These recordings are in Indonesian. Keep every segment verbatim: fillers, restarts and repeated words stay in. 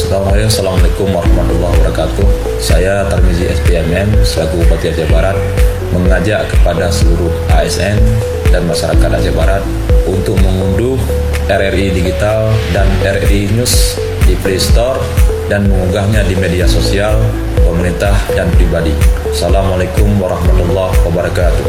Assalamualaikum warahmatullahi wabarakatuh. Saya Tarmizi S P M M selaku Bupati Aceh Barat mengajak kepada seluruh A S N dan masyarakat Aceh Barat untuk mengunduh R R I Digital dan R R I News di Play Store dan mengunggahnya di media sosial pemerintah dan pribadi. Assalamualaikum warahmatullahi wabarakatuh.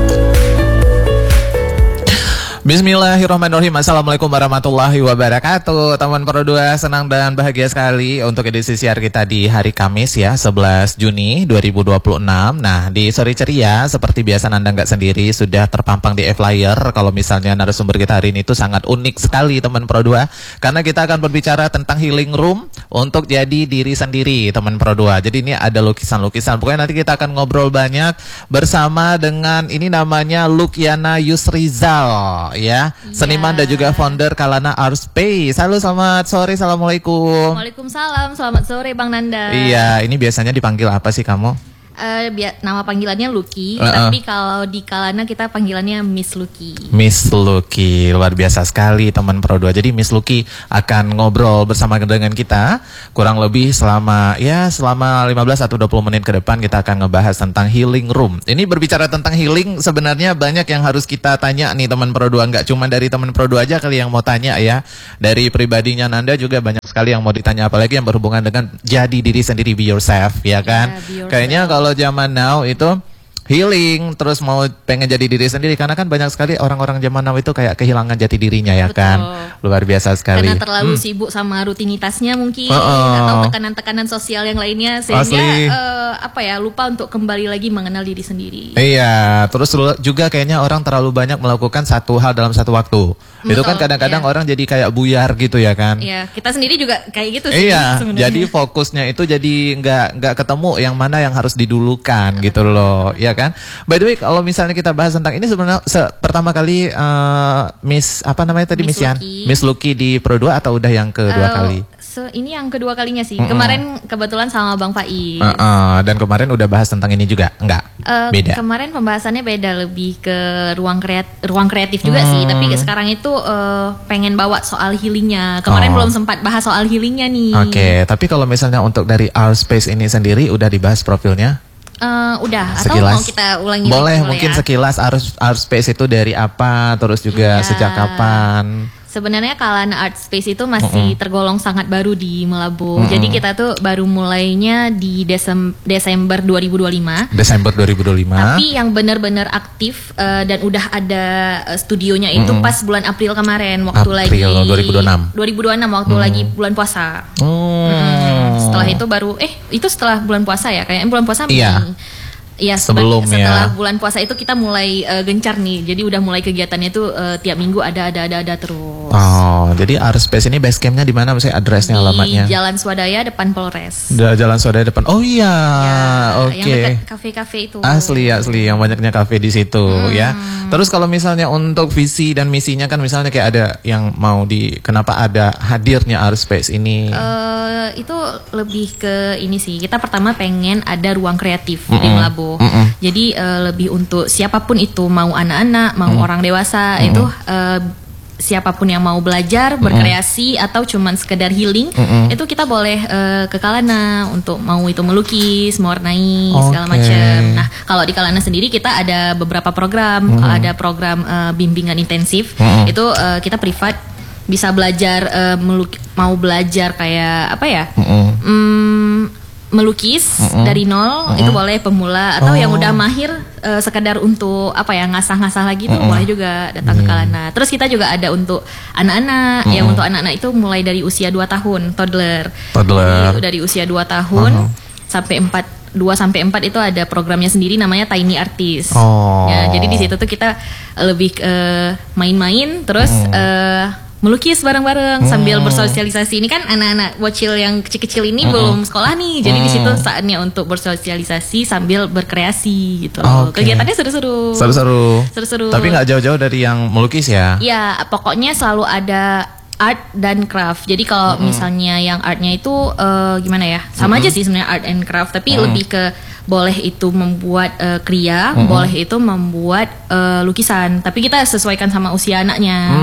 Bismillahirrahmanirrahim. Assalamualaikum warahmatullahi wabarakatuh. Teman Pro dua, senang dan bahagia sekali untuk edisi siar kita di hari Kamis ya, sebelas Juni dua ribu dua puluh enam. Nah, di sore ceria seperti biasa Nanda nggak sendiri, sudah terpampang di e-flyer. Kalau misalnya narasumber kita hari ini itu sangat unik sekali teman Pro dua, karena kita akan berbicara tentang healing room untuk jadi diri sendiri teman Pro dua. Jadi ini ada lukisan-lukisan. Pokoknya nanti kita akan ngobrol banyak bersama dengan ini namanya Lukiana Yusrizal. Ya, seniman dan juga founder Kalana Art Space. Halo, selamat sore, assalamualaikum. Waalaikumsalam, selamat sore Bang Nanda. Iya, ini biasanya dipanggil apa sih kamu? Uh, nama panggilannya Lucky, uh -uh. tapi kalau di Kalana kita panggilannya Miss Lucky. Miss Lucky, luar biasa sekali teman Pro dua. Jadi Miss Lucky akan ngobrol bersama dengan kita kurang lebih selama ya selama lima belas atau dua puluh menit ke depan. Kita akan ngebahas tentang healing room. Ini berbicara tentang healing, sebenarnya banyak yang harus kita tanya nih teman Pro dua. Nggak cuma dari teman Pro dua aja kali yang mau tanya ya. Dari pribadinya Nanda juga banyak sekali yang mau ditanya, apalagi yang berhubungan dengan jadi diri sendiri, be yourself ya kan. Yeah, kayaknya kalau Kalau zaman now itu healing, terus mau pengen jadi diri sendiri, karena kan banyak sekali orang-orang zaman now itu kayak kehilangan jati dirinya ya. Betul. Kan. Luar biasa sekali. Karena terlalu hmm. sibuk sama rutinitasnya mungkin, uh -uh. atau tekanan-tekanan sosial yang lainnya, sehingga uh, apa ya lupa untuk kembali lagi mengenal diri sendiri. Iya, terus juga kayaknya orang terlalu banyak melakukan satu hal dalam satu waktu. Betul, itu kan kadang-kadang iya. orang jadi kayak buyar gitu ya kan. Iya, kita sendiri juga kayak gitu sih. Iya, jadi fokusnya itu jadi nggak nggak ketemu yang mana yang harus didulukan gitu loh, ya kan. By the way, kalau misalnya kita bahas tentang ini sebenarnya pertama kali uh, Miss apa namanya tadi Miss Yan, Miss Lucky di Pro dua atau udah yang kedua uh, kali? So, ini yang kedua kalinya sih. Mm -mm. Kemarin kebetulan sama Bang Faiz. Uh -uh. Dan kemarin udah bahas tentang ini juga, enggak? Uh, beda. Kemarin pembahasannya beda, lebih ke ruang kreat ruang kreatif juga hmm. sih. Tapi sekarang itu uh, pengen bawa soal healingnya. Kemarin oh. belum sempat bahas soal healingnya nih. Oke, okay. Tapi kalau misalnya untuk dari Art Space ini sendiri udah dibahas profilnya? Uh, udah, sekilas. Atau mau kita ulangi? Boleh, mungkin ya? Sekilas Art, Art Space itu dari apa, terus juga ya. Sejak kapan? Sebenarnya Kalana Art Space itu masih mm -hmm. tergolong sangat baru di Melabu. Mm -hmm. Jadi kita tuh baru mulainya di Desem Desember dua ribu dua puluh lima. Desember dua ribu dua puluh lima. Tapi yang benar-benar aktif uh, dan udah ada uh, studionya itu mm -hmm. pas bulan April kemarin, waktu April, lagi dua ribu dua puluh enam. dua ribu dua puluh enam waktu mm. lagi bulan puasa. Mm. Mm. Setelah itu baru eh itu setelah bulan puasa ya, kayaknya bulan puasa Mei. Iya. Iya, sebelumnya setelah bulan puasa itu kita mulai uh, gencar nih. Jadi udah mulai kegiatannya itu uh, tiap minggu ada ada ada ada terus. Oh, jadi Art Space ini base campnya di mana? Misalnya addressnya, alamatnya? Di Jalan Swadaya depan Polres. Da, Jalan Swadaya depan. Oh iya, ya, oke. Okay. Yang dekat kafe-kafe itu. Asli asli, yang banyaknya kafe di situ hmm. ya. Terus kalau misalnya untuk visi dan misinya kan misalnya kayak ada yang mau di, kenapa ada hadirnya Art Space ini? Uh, itu lebih ke ini sih. Kita pertama pengen ada ruang kreatif mm -mm. di Melabu. Mm -mm. Jadi uh, lebih untuk siapapun itu, mau anak-anak, mau mm. orang dewasa, mm. itu uh, siapapun yang mau belajar, berkreasi mm. atau cuman sekedar healing, mm -mm. itu kita boleh uh, ke Kalana untuk mau itu melukis, mewarnai, okay. segala macam. Nah, kalau di Kalana sendiri kita ada beberapa program, mm. ada program uh, bimbingan intensif, mm. itu uh, kita privat, bisa belajar uh, melukis, mau belajar kayak apa ya? Mm -mm. Mm, melukis mm -mm. dari nol, mm -mm. itu boleh pemula, atau oh. yang udah mahir uh, sekadar untuk apa ya, ngasah-ngasah lagi tuh mm -mm. boleh juga datang mm. ke Kalana. Terus kita juga ada untuk anak-anak, mm -mm. yang untuk anak-anak itu mulai dari usia dua tahun, toddler. Toddler. Jadi, dari usia dua tahun uh -huh. sampai empat, dua sampai empat itu ada programnya sendiri namanya Tiny Artist. Oh. Ya, jadi di situ tuh kita lebih uh, main-main, terus mm. uh, melukis bareng-bareng hmm. sambil bersosialisasi. Ini kan anak-anak bocil yang kecil-kecil ini hmm. belum sekolah nih. Jadi hmm. di situ saatnya untuk bersosialisasi sambil berkreasi gitu. Okay. Kegiatannya seru-seru. Seru-seru. Seru-seru. Tapi nggak jauh-jauh dari yang melukis ya? Iya, pokoknya selalu ada art dan craft. Jadi kalau mm-hmm. misalnya yang artnya itu uh, gimana ya? Sama mm-hmm. aja sih sebenarnya art and craft, tapi mm-hmm. lebih ke boleh itu membuat uh, kriya, mm-hmm. boleh itu membuat uh, lukisan. Tapi kita sesuaikan sama usia anaknya. Mm.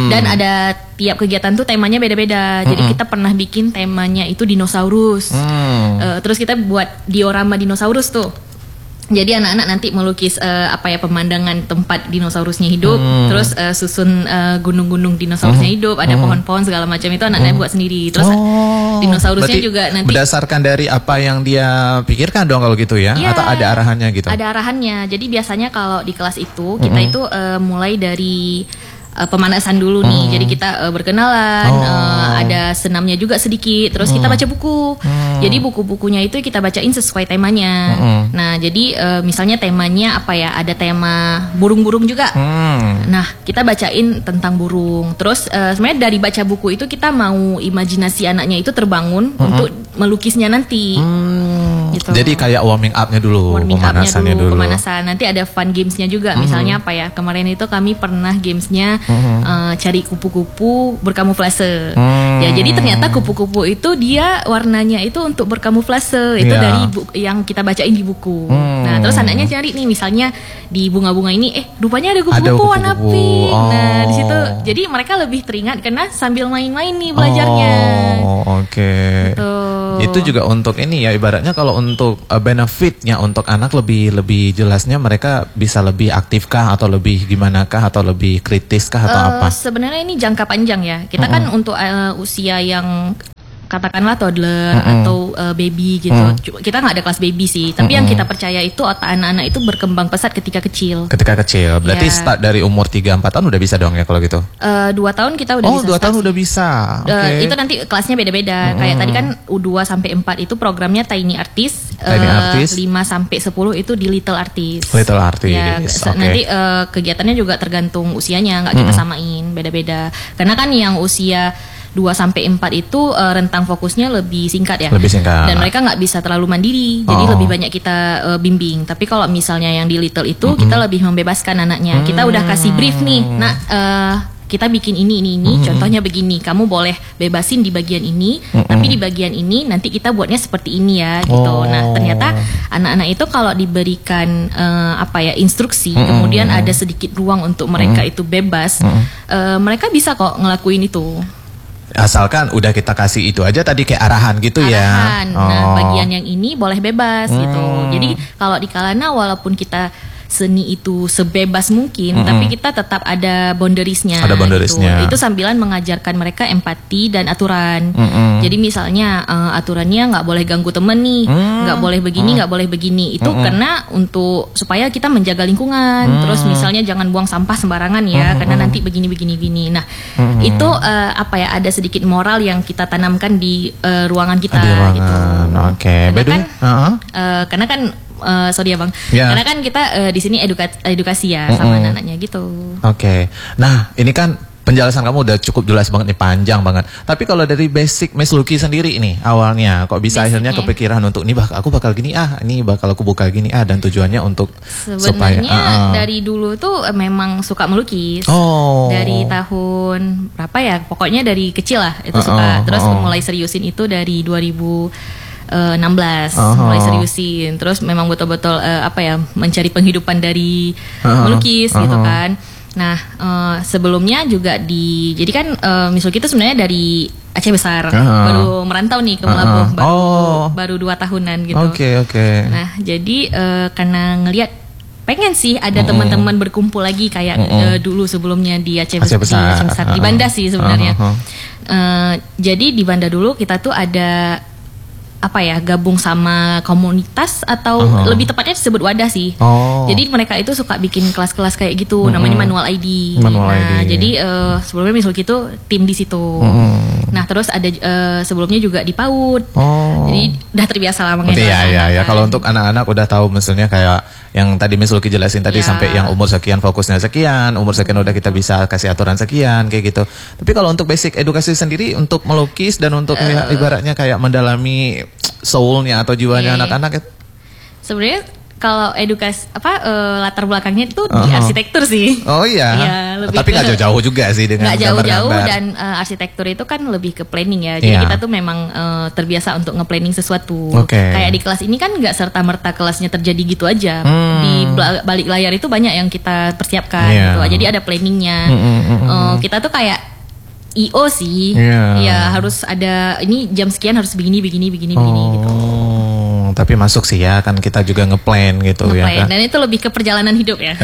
Dan ada tiap kegiatan tuh temanya beda-beda. Jadi kita pernah bikin temanya itu dinosaurus. Hmm. Uh, terus kita buat diorama dinosaurus tuh. Jadi anak-anak nanti melukis uh, apa ya pemandangan tempat dinosaurusnya hidup, hmm. terus uh, susun uh, gunung-gunung dinosaurusnya hmm. hidup, ada hmm. pohon-pohon segala macam itu anak-anak hmm. buat sendiri. Terus oh, dinosaurusnya juga nanti berdasarkan dari apa yang dia pikirkan dong kalau gitu ya, ya, atau ada arahannya gitu? Ada arahannya. Jadi biasanya kalau di kelas itu kita hmm. itu uh, mulai dari Uh, pemanasan dulu nih, hmm. jadi kita uh, berkenalan, oh. uh, ada senamnya juga sedikit, terus hmm. kita baca buku. Hmm. Jadi buku-bukunya itu kita bacain sesuai temanya. Hmm. Nah, jadi uh, misalnya temanya apa ya? Ada tema burung-burung juga. Hmm. Nah, kita bacain tentang burung. Terus uh, sebenarnya dari baca buku itu kita mau imajinasi anaknya itu terbangun hmm. untuk melukisnya nanti. Hmm. Gitu. Jadi kayak warming up-nya dulu, warming pemanasannya dulu, dulu. Pemanasan. Nanti ada fun games-nya juga. Hmm. Misalnya apa ya? Kemarin itu kami pernah games-nya hmm. uh, cari kupu-kupu berkamuflase. Hmm. Ya, jadi ternyata kupu-kupu itu dia warnanya itu untuk berkamuflase. Itu yeah. dari bu- yang kita bacain di buku. Hmm. Nah, terus anaknya cari nih misalnya di bunga-bunga ini eh rupanya ada kupu-kupu warna pink. Oh. Nah, di situ jadi mereka lebih teringat karena sambil main-main nih belajarnya. Oh, oke. Okay. Gitu. Itu juga untuk ini ya, ibaratnya kalau untuk uh, benefitnya untuk anak lebih lebih jelasnya mereka bisa lebih aktifkah atau lebih gimana kah atau lebih kritiskah atau uh, apa? Sebenarnya ini jangka panjang ya. Kita mm-hmm. kan untuk uh, usia yang katakanlah toddler mm-hmm. atau uh, baby gitu. Mm-hmm. Kita nggak ada kelas baby sih, tapi mm-hmm. yang kita percaya itu otak anak-anak itu berkembang pesat ketika kecil. Ketika kecil, berarti yeah. start dari umur tiga empat tahun udah bisa dong ya kalau gitu? Uh, dua tahun kita udah oh, bisa. Oh, dua tahun sih. udah bisa. Uh, okay. Itu nanti kelasnya beda-beda. Mm-hmm. Kayak tadi kan U dua sampai empat itu programnya Tiny Artist. Tiny uh, Artist. lima sampai sepuluh itu di Little Artist. Little Artist. Ya, okay. Nanti uh, kegiatannya juga tergantung usianya, nggak kita mm-hmm. samain, beda-beda. Karena kan yang usia dua sampai empat itu uh, rentang fokusnya lebih singkat ya. Lebih singkat. Dan mereka nggak bisa terlalu mandiri. Jadi oh. lebih banyak kita uh, bimbing. Tapi kalau misalnya yang di Little itu mm-hmm. kita lebih membebaskan anaknya. Mm-hmm. Kita udah kasih brief nih. Nah, uh, kita bikin ini ini ini. Mm-hmm. Contohnya begini. Kamu boleh bebasin di bagian ini, mm-hmm. tapi di bagian ini nanti kita buatnya seperti ini ya gitu. Oh. Nah, ternyata anak-anak itu kalau diberikan uh, apa ya instruksi, mm-hmm. kemudian ada sedikit ruang untuk mereka mm-hmm. itu bebas, mm-hmm. uh, mereka bisa kok ngelakuin itu. Asalkan udah kita kasih itu aja tadi kayak arahan gitu arahan. ya. Oh. Nah, bagian yang ini boleh bebas hmm. gitu. Jadi kalau di Kalana walaupun kita seni itu sebebas mungkin, mm-hmm. tapi kita tetap ada boundariesnya. Ada boundariesnya. Gitu. Itu sambilan mengajarkan mereka empati dan aturan. Mm-hmm. Jadi misalnya uh, aturannya nggak boleh ganggu temen nih, nggak mm-hmm. boleh begini, nggak mm-hmm. boleh begini. Itu mm-hmm. karena untuk supaya kita menjaga lingkungan. Mm-hmm. Terus misalnya jangan buang sampah sembarangan ya, mm-hmm. karena nanti begini begini begini. Nah mm-hmm. itu uh, apa ya ada sedikit moral yang kita tanamkan di uh, ruangan kita. Di ruangan. Gitu. Oke. Okay. Karena kan, uh-huh. uh, karena kan Uh, sorry ya bang, yeah. karena kan kita uh, di sini eduka- edukasi ya mm-hmm. sama anak-anaknya gitu. Oke, okay. Nah ini kan penjelasan kamu udah cukup jelas banget nih, panjang banget. Tapi kalau dari basic Miss Lucky sendiri nih awalnya, kok bisa Basicnya. akhirnya kepikiran untuk ini, bah aku bakal gini ah, ini bakal aku buka gini ah, dan tujuannya untuk sebenarnya supaya, uh, dari dulu tuh uh, memang suka melukis. Oh. Dari tahun berapa ya? Pokoknya dari kecil lah itu uh, suka. Terus uh, uh. mulai seriusin itu dari dua ribu enam belas uh-huh. mulai seriusin. Terus memang betul-betul uh, apa ya mencari penghidupan dari uh-huh. melukis uh-huh. gitu kan. Nah uh, sebelumnya juga di jadi kan uh, Miss Lucky itu sebenarnya dari Aceh Besar, uh-huh. baru merantau nih ke Melabuh, uh-huh. baru oh. baru dua tahunan gitu. Oke okay, oke. Okay. Nah jadi uh, karena ngelihat pengen sih ada uh-huh. teman-teman berkumpul lagi kayak uh-huh. uh, dulu sebelumnya di Aceh, Aceh Besar, di, Besar, uh-huh. di Banda sih sebenarnya. Uh-huh. Uh, jadi di Banda dulu kita tuh ada apa ya gabung sama komunitas atau uh-huh. lebih tepatnya disebut wadah sih. Oh. Jadi mereka itu suka bikin kelas-kelas kayak gitu, uh-huh. namanya Manual I D. Manual nah, I D. Jadi uh, sebelumnya Miss Lucky itu tim di situ. Uh-huh. Nah, terus ada uh, sebelumnya juga di PAUD. Oh. Jadi udah terbiasa lah mengenai. Iya iya ya. Kalau untuk anak-anak udah tahu misalnya kayak yang tadi Miss Lucky jelasin tadi ya. Sampai yang umur sekian fokusnya sekian, umur sekian udah kita bisa kasih aturan sekian kayak gitu. Tapi kalau untuk basic edukasi sendiri untuk melukis dan untuk uh, ya, ibaratnya kayak mendalami soulnya atau jiwanya yeah, anak-anak ya? Sebenarnya kalau edukasi apa uh, latar belakangnya itu di Uh-huh. arsitektur sih. Oh iya. Iya, lebih Tapi nggak ke- jauh-jauh juga sih dengan Nggak jauh-jauh gambar-gambar. dan uh, arsitektur itu kan lebih ke planning ya. Jadi Iya. kita tuh memang uh, terbiasa untuk nge-planning sesuatu. Oke. Kayak di kelas ini kan nggak serta-merta kelasnya terjadi gitu aja. Hmm. Di bla- balik layar itu banyak yang kita persiapkan Iya. gitu. Jadi ada planningnya. Mm, mm, mm, mm. Uh, kita tuh kayak I O sih. Iya. Ya harus ada ini jam sekian harus begini begini begini begini gitu. Oh, tapi masuk sih ya kan kita juga ngeplan gitu ya Nge-plan. kan. Dan itu lebih ke perjalanan hidup ya.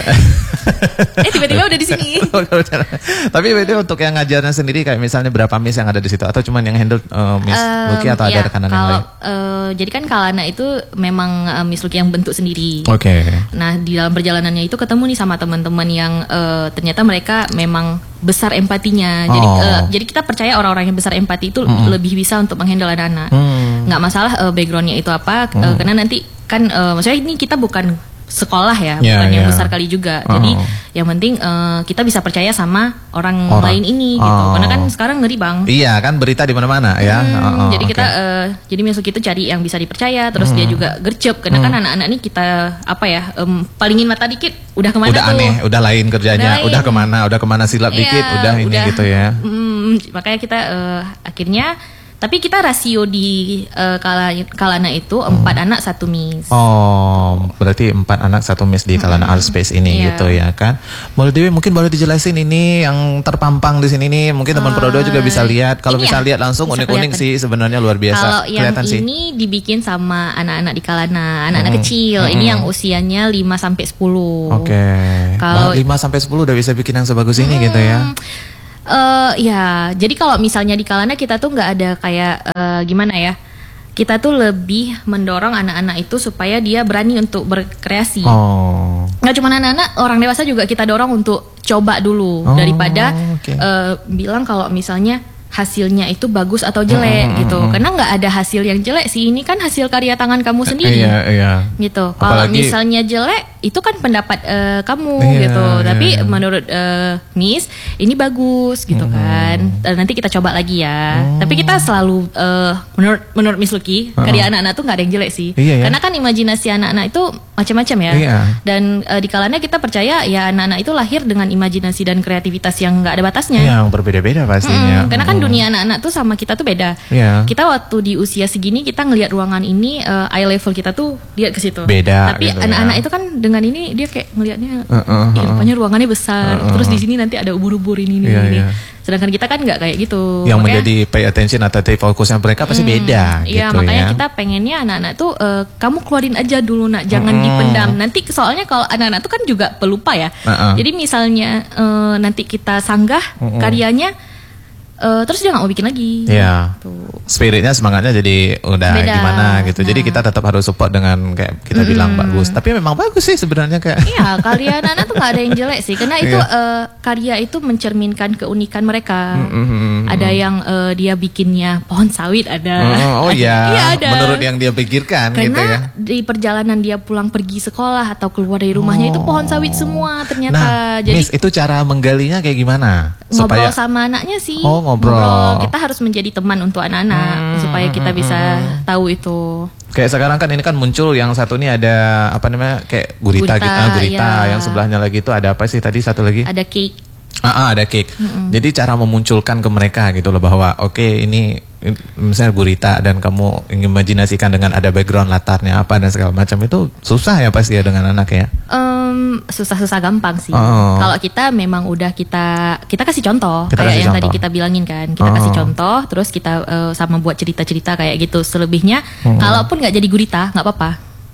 eh tiba-tiba udah di sini. Tapi beda untuk yang ngajarnya sendiri kayak misalnya berapa miss yang ada di situ atau cuman yang handle uh, Miss Em, Lucky atau ada ya, rekanan yang kalau, lain? eh, jadi kan Kalana itu memang eh, Miss Lucky yang bentuk sendiri. Oke. Nah di dalam perjalanannya itu ketemu nih sama teman-teman yang eh, ternyata mereka memang besar empatinya. Jadi Oh. eh, jadi kita percaya orang-orang yang besar empati itu lebih bisa untuk menghandle anak-anak. Hmm. Nggak masalah eh, backgroundnya itu apa, eh, karena nanti kan eh, maksudnya ini kita bukan sekolah ya, Ya, bukan yang ya. besar kali juga. Jadi Oh. yang penting eh, kita bisa percaya sama orang, Orang. lain ini gitu. Oh. Karena kan sekarang ngeri bang. Iya kan berita di mana-mana ya. Hmm, Oh, oh, jadi oke. kita eh, jadi masuk itu cari yang bisa dipercaya, terus dia juga gercep karena kan anak-anak nih kita apa ya em, palingin mata dikit udah kemana udah tuh? aneh, udah lain kerjanya, Udah udah, lain. kemana, udah kemana silap Iya, dikit, udah ini gitu ya. mm, makanya kita eh, akhirnya, tapi kita rasio di eh, kala, Kalana itu empat anak satu miss. Oh, berarti empat anak satu miss di Kalana Art Space ini Iya. gitu ya kan. Boleh Dewi mungkin boleh dijelasin ini yang terpampang di sini nih, mungkin teman Prodo juga bisa lihat. Kalau ini bisa ya, lihat langsung bisa unik-unik kelihatan. sih sebenarnya luar biasa. Kalau yang Kelihatan sih. ini dibikin sama anak-anak di Kalana, anak-anak kecil. Ini yang usianya lima sampai sepuluh. Oke. Kalau- lima sampai sepuluh udah bisa bikin yang sebagus ini gitu ya. Eh ya, jadi kalau misalnya di Kalana kita tuh nggak ada kayak eh, gimana ya? Kita tuh lebih mendorong anak-anak itu supaya dia berani untuk berkreasi. Oh. Nggak cuma anak-anak, orang dewasa juga kita dorong untuk coba dulu Oh, daripada oke. eh, bilang kalau misalnya hasilnya itu bagus atau jelek gitu. Karena nggak ada hasil yang jelek sih. Ini kan hasil karya tangan kamu sendiri. Iya, iya. Gitu. Kalau Apalagi- misalnya jelek, itu kan pendapat eh, kamu Iya, gitu. iya, Tapi iya. menurut eh, Miss, ini bagus gitu kan. Dan nanti kita coba lagi ya. Oh. Tapi kita selalu eh, menurut menurut Miss Lucky, karya anak-anak tuh nggak ada yang jelek sih. Iya, ya. Karena kan imajinasi anak-anak itu macam-macam ya. Iya. Dan eh, di Kalana kita percaya ya anak-anak itu lahir dengan imajinasi dan kreativitas yang nggak ada batasnya. Yang berbeda-beda pastinya. Mm, karena kan dunia anak-anak tuh sama kita tuh beda. Iya. Kita waktu di usia segini kita ngelihat ruangan ini eh, eye level kita tuh lihat ke situ. Beda Tapi gitu anak-anak ya. itu kan dengan ini dia kayak ngelihatnya, Uh, uh, "Ih, uh, rupanya ruangannya besar. Uh, uh, Terus di uh. sini nanti ada ubur-ubur ini ini Iya, ini." iya. Sedangkan kita kan nggak kayak gitu. Yang Makanya- menjadi pay attention atau take fokusnya mereka pasti beda Iya, gitu makanya ya. kita pengennya anak-anak tuh eh, kamu keluarin aja dulu nak, jangan Mm-mm. dipendam. Nanti soalnya kalau anak-anak tuh kan juga pelupa ya. Uh-uh. Jadi misalnya eh, nanti kita sanggah Mm-mm. karyanya, eh, terus dia nggak mau bikin lagi. Iya. Tuh. Spiritnya semangatnya jadi udah Beda. gimana gitu. Jadi Nah. kita tetap harus support dengan kayak kita bilang bagus. Tapi memang bagus sih sebenarnya kayak. Iya, karya anak-anak tuh nggak ada yang jelek sih, karena itu Iya. eh, karya itu mencerminkan keunikan mereka. Mm-mm. Ada yang eh, dia bikinnya pohon sawit ada. Oh, oh iya. Iya, ada. Menurut yang dia pikirkan Karena gitu ya. di perjalanan dia pulang pergi sekolah atau keluar dari rumahnya itu pohon sawit semua ternyata. Nah, Jadi Miss, itu cara menggalinya kayak gimana? ngobrol Supaya sama anaknya sih. Oh, ngobrol. Kita harus menjadi teman untuk anak-anak Hmm, supaya kita bisa tahu itu. kayak sekarang kan ini kan muncul yang satu ini ada apa namanya kayak gurita, Gurita, gitu, ah, gurita. iya. Yang sebelahnya lagi itu ada apa sih tadi satu lagi? Ada cake. Ah, ah, ada cake. Jadi cara memunculkan ke mereka gitu loh bahwa oke ini in- misalnya gurita dan kamu imajinasikan dengan ada background latarnya apa dan segala macam itu susah ya pasti ya dengan anak ya. Em, susah-susah gampang sih. Oh. Kalau kita memang udah kita kita kasih contoh Kita kayak kasih yang contoh. tadi kita bilangin kan. Kita Oh. kasih contoh, terus kita eh, sama buat cerita-cerita kayak gitu. Selebihnya, Hmm. kalaupun nggak jadi gurita, nggak apa-apa.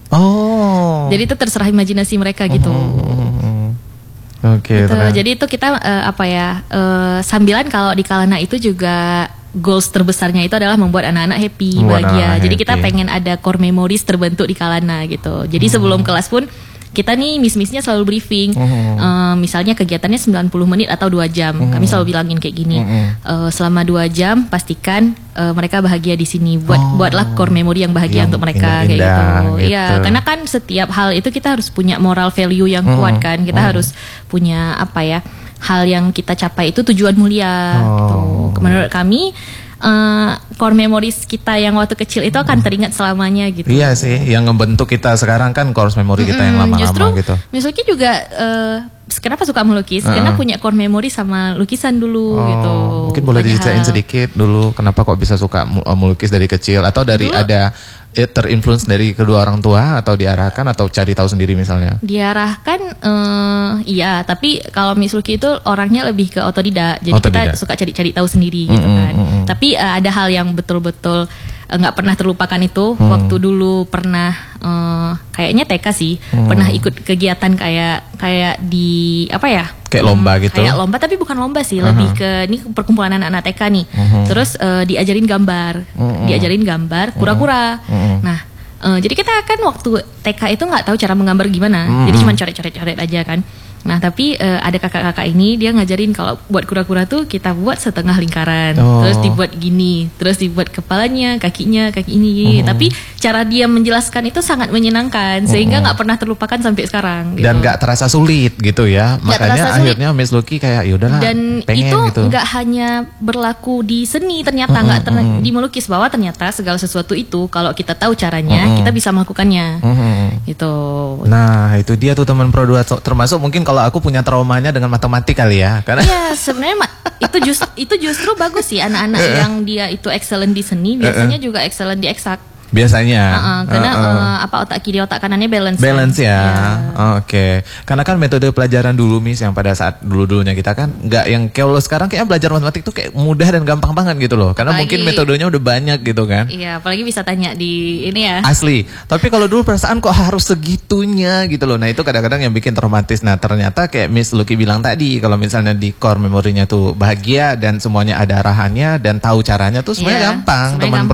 Oh. Jadi itu terserah imajinasi mereka gitu. Hmm. Oke. Gitu. ternyata. Jadi itu kita eh, apa ya eh, sambilan kalau di Kalana itu juga goals terbesarnya itu adalah membuat anak-anak happy, Membuat bahagia. anak-anak Jadi kita happy. pengen ada core memories terbentuk di Kalana gitu. Jadi sebelum kelas pun kita nih miss-missnya selalu briefing. Mhm. Eh, misalnya kegiatannya sembilan puluh menit atau dua jam. Kami selalu bilangin kayak gini. Mhm. Eh, selama dua jam pastikan eh, mereka bahagia di sini. Buat Oh. buatlah core memory yang bahagia Yang untuk mereka kayak indah-indah gitu. gitu. Iya, karena kan setiap hal itu kita harus punya moral value yang kuat kan. Kita harus punya apa ya? Hal yang kita capai itu tujuan mulia Oh. gitu. Menurut kami uh, core memories kita yang waktu kecil itu akan teringat selamanya gitu. Iya sih, yang ngebentuk kita sekarang kan core memory kita yang Mm-mm, lama-lama justru, gitu. Miss Lucky juga uh, kenapa suka melukis? Uh-uh. Karena punya core memory sama lukisan dulu Oh, gitu. mungkin boleh Banyak diceritain hal. sedikit dulu kenapa kok bisa suka mu- melukis dari kecil atau dari Dulu- ada eh, terinfluence dari kedua orang tua atau diarahkan atau cari tahu sendiri misalnya. Diarahkan, eh, iya. Tapi kalau Miss Lucky itu orangnya lebih ke otodidak. Jadi Otodidak. kita suka cari-cari tahu sendiri gitu Mm-mm, kan. mm-mm. Tapi eh, ada hal yang betul-betul eh, nggak pernah terlupakan itu. Hmm. Waktu dulu pernah, eh, kayaknya T K sih, Hmm. pernah ikut kegiatan kayak kayak di apa ya? Kayak lomba gitu? Kayak lomba tapi bukan lomba sih, Aha. lebih ke ini perkumpulan anak-anak T K nih. Mhm. Terus eh, diajarin gambar, Mhm. diajarin gambar kura-kura. Mhm. Nah, eh, jadi kita kan waktu T K itu nggak tahu cara menggambar gimana, Mhm. jadi cuma coret-coret-coret aja kan. Nah, tapi eh, ada kakak-kakak ini dia ngajarin kalau buat kura-kura tuh kita buat setengah lingkaran, Oh. terus dibuat gini, terus dibuat kepalanya, kakinya, kaki ini. Mhm. Tapi cara dia menjelaskan itu sangat menyenangkan sehingga nggak pernah terlupakan sampai sekarang. Gitu. Dan nggak terasa sulit gitu ya. Nggak Makanya terasa sulit. akhirnya Miss Lucky kayak yaudahlah Dan pengen itu gitu. nggak hanya berlaku di seni, ternyata Mm-mm, nggak ter- mm-mm. di melukis, bahwa ternyata segala sesuatu itu kalau kita tahu caranya Mm-mm. kita bisa melakukannya. Mhm. Gitu. Nah itu dia tuh teman Pro dua, termasuk mungkin kalau aku punya traumanya dengan matematik kali ya. Karena Iya, sebenarnya ma- itu just itu justru bagus sih anak-anak yang dia itu excellent di seni biasanya juga excellent di eksak. biasanya Uh-uh, karena uh-uh. uh, apa otak kiri otak kanannya balance. balance kan? ya, Iya. oke. Karena kan metode pelajaran dulu Miss yang pada saat dulu-dulunya kita kan nggak yang kalau sekarang kayak belajar matematik tuh kayak mudah dan gampang banget gitu loh. Karena Apalagi- mungkin metodenya udah banyak gitu kan. Iya, apalagi bisa tanya di ini ya. Asli. Tapi kalau dulu perasaan kok harus segitunya gitu loh. Nah itu kadang-kadang yang bikin traumatis. Nah ternyata kayak Miss Lucky bilang tadi, kalau misalnya di core memorinya tuh bahagia dan semuanya ada arahannya dan tahu caranya tuh sebenarnya Iya, gampang. sebenarnya Teman gampang.